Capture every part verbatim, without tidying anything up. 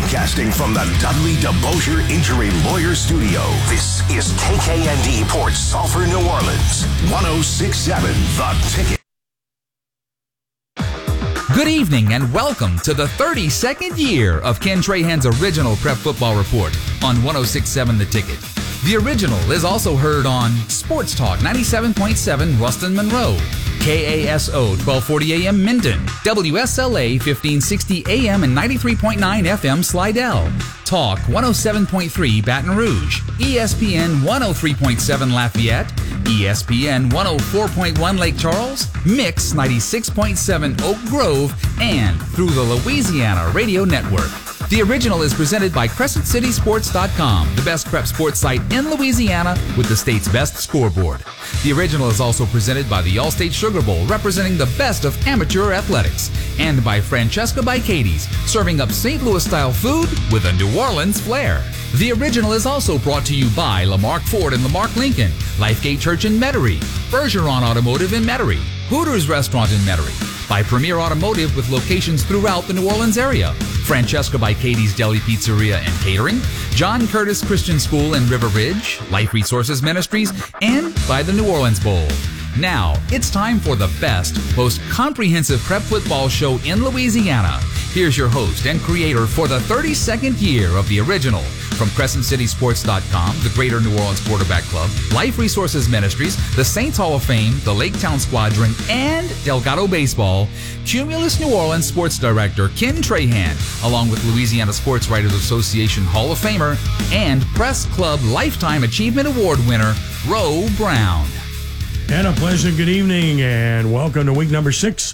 Broadcasting from the Dudley DeBosier Injury Lawyer Studio, this is K K N D Port Sulphur, New Orleans, one oh six point seven The Ticket. Good evening and welcome to the thirty-second year of Ken Trahan's original Prep Football Report on one oh six point seven The Ticket. The original is also heard on Sports Talk ninety-seven point seven Ruston Monroe, K A S O twelve forty A M Minden, W S L A fifteen sixty A M and ninety-three point nine F M Slidell, Talk one oh seven point three Baton Rouge, E S P N one oh three point seven Lafayette, E S P N one oh four point one Lake Charles, Mix ninety-six point seven Oak Grove, and through the Louisiana Radio Network. The original is presented by Crescent City Sports dot com, the best prep sports site in Louisiana with the state's best scoreboard. The original is also presented by the All-State Sugar Bowl, representing the best of amateur athletics, and by Francesca by Katie's, serving up Saint Louis-style food with a New Orleans flair. The original is also brought to you by Lamarck Ford and Lamarck Lincoln, Lifegate Church in Metairie, Bergeron Automotive in Metairie, Hooters Restaurant in Metairie, by Premier Automotive with locations throughout the New Orleans area, Francesca by Katie's Deli Pizzeria and Catering, John Curtis Christian School in River Ridge, Life Resources Ministries, and by the New Orleans Bowl. Now, it's time for the best, most comprehensive prep football show in Louisiana. Here's your host and creator for the thirty-second year of the original, from Crescent City Sports dot com, the Greater New Orleans Quarterback Club, Life Resources Ministries, the Saints Hall of Fame, the Lake Town Squadron, and Delgado Baseball, Cumulus New Orleans Sports Director Ken Trahan, along with Louisiana Sports Writers Association Hall of Famer and Press Club Lifetime Achievement Award winner, Ro Brown. And a pleasant good evening, and welcome to week number six.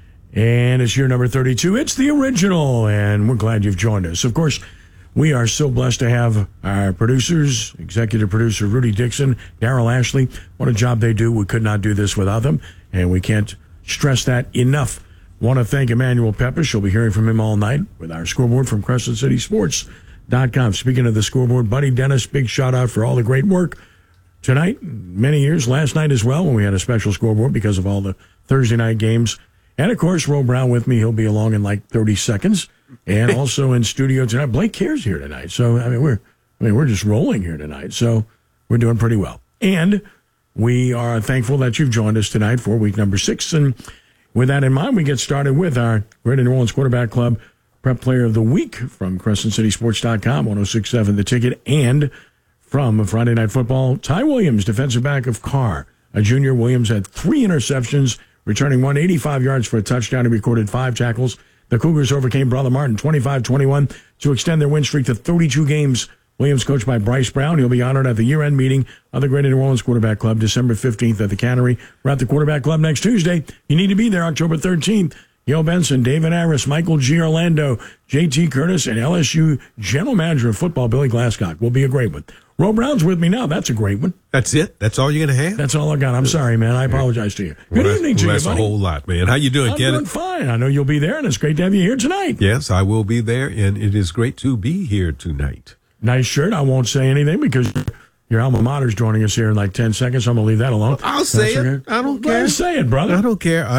And it's year number thirty-two. It's the original, and we're glad you've joined us. Of course, we are so blessed to have our producers, executive producer Rudy Dixon, Daryl Ashley. What a job they do. We could not do this without them, and we can't stress that enough. Want to thank Emmanuel Pepis. You'll be hearing from him all night with our scoreboard from Crescent City Sports dot com. Speaking of the scoreboard, Buddy Dennis, big shout out for all the great work tonight, many years, last night as well, when we had a special scoreboard because of all the Thursday night games. And, of course, Ro Brown with me. He'll be along in like thirty seconds. And also in studio tonight, Blake Care's here tonight. So, I mean, we're I mean, we're just rolling here tonight. So we're doing pretty well. And we are thankful that you've joined us tonight for week number six. And with that in mind, we get started with our Greater New Orleans Quarterback Club Prep Player of the Week from Crescent City Sports dot com, one oh six point seven The Ticket, and from Friday Night Football, Ty Williams, defensive back of Carr. A junior, Williams had three interceptions, returning one eighty-five yards for a touchdown. He recorded five tackles. The Cougars overcame Brother Martin twenty-five twenty-one to extend their win streak to thirty-two games. Williams, coached by Bryce Brown, he'll be honored at the year-end meeting of the Greater New Orleans Quarterback Club, December fifteenth at the Cannery. We're at the Quarterback Club next Tuesday. You need to be there October thirteenth. Gil Benson, David Harris, Michael G. Orlando, J T. Curtis, and L S U General Manager of Football, Billy Glasscock. Will be a great one. Ro Brown's with me now. That's a great one. That's it? That's all you're going to have? That's all I got. I'm sorry, man. I apologize to you. Good well, evening to well, you, that's buddy. a whole lot, man. How you doing, I'm Ken? doing fine. I know you'll be there, and it's great to have you here tonight. Yes, I will be there, and it is great to be here tonight. Nice shirt. I won't say anything because your alma mater's joining us here in like ten seconds. So I'm going to leave that alone. I'll say That's it. Okay. I don't Go ahead care. and say it, brother. I don't care. I